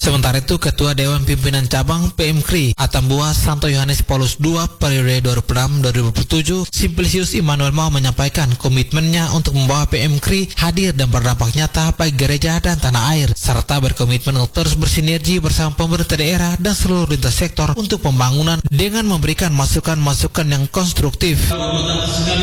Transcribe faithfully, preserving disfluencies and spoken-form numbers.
Sementara itu, Ketua Dewan Pimpinan Cabang P M K R I Atambua Santo Yohanes Paulus kedua periode dua ribu enam sampai dua ribu tujuh, Simplicius Immanuel mau menyampaikan komitmennya untuk membawa P M K R I hadir dan berdampak nyata bagi gereja dan tanah air, serta berkomitmen untuk terus bersinergi bersama pemerintah daerah dan seluruh lintas sektor untuk pembangunan dengan memberikan masukan-masukan yang konstruktif.